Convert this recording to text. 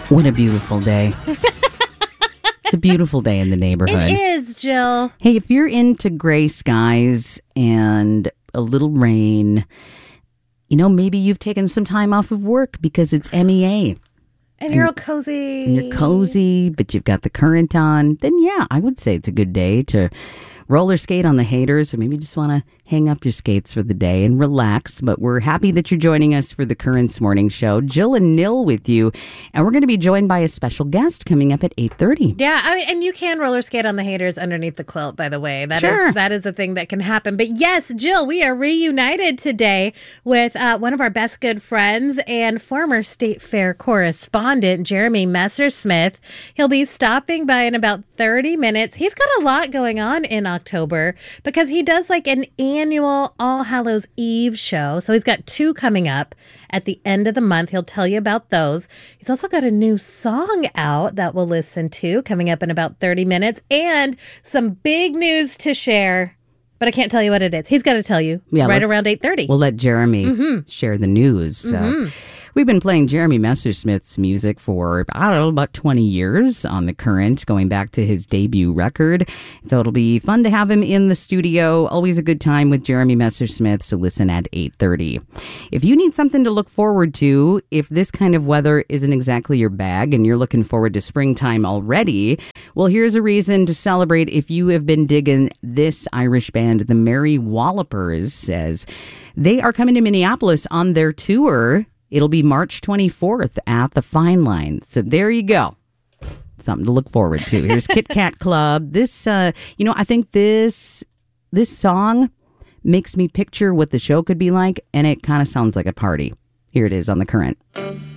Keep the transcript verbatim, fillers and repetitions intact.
What a beautiful day. It's a beautiful day in the neighborhood. It is, Jill. Hey, if you're into gray skies and a little rain, you know, maybe you've taken some time off of work because it's M E A. And, and you're all cozy. And you're cozy, but you've got the current on. Then, yeah, I would say it's a good day to roller skate on the haters, or maybe just want to hang up your skates for the day and relax. But we're happy that you're joining us for the Currents Morning Show. Jill and Nil with you. And we're going to be joined by a special guest coming up at eight thirty. Yeah, I mean, and you can roller skate on the haters underneath the quilt, by the way. That sure. is that is a thing that can happen. But yes, Jill, we are reunited today with uh, one of our best good friends and former State Fair correspondent, Jeremy Messersmith. He'll be stopping by in about thirty minutes. He's got a lot going on in October because he does like an annual All Hallows Eve show. So he's got two coming up at the end of the month. He'll tell you about those. He's also got a new song out that we'll listen to coming up in about thirty minutes and some big news to share. But I can't tell you what it is. He's got to tell you yeah, right around eight thirty. We'll let Jeremy mm-hmm. share the news. Mm-hmm. Uh, we've been playing Jeremy Messersmith's music for, I don't know, about twenty years on The Current, going back to his debut record. So it'll be fun to have him in the studio. Always a good time with Jeremy Messersmith, so listen at eight thirty. If you need something to look forward to, if this kind of weather isn't exactly your bag and you're looking forward to springtime already, well, here's a reason to celebrate if you have been digging this Irish band, the Merry Wallopers, says they are coming to Minneapolis on their tour. It'll be March twenty-fourth at the Fine Line. So there you go. Something to look forward to. Here's Kit Kat Club. This, uh, you know, I think this this song makes me picture what the show could be like, and it kind of sounds like a party. Here it is on The Current.